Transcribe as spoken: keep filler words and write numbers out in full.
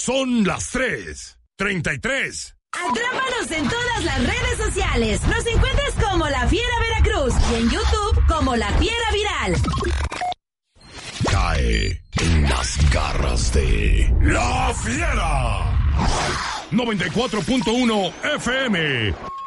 Son las tres treinta y tres. Atrápanos en todas las redes sociales. Nos encuentras como La Fiera Veracruz y en YouTube como La Fiera Viral. Cae en las garras de La Fiera. noventa y cuatro punto uno F M.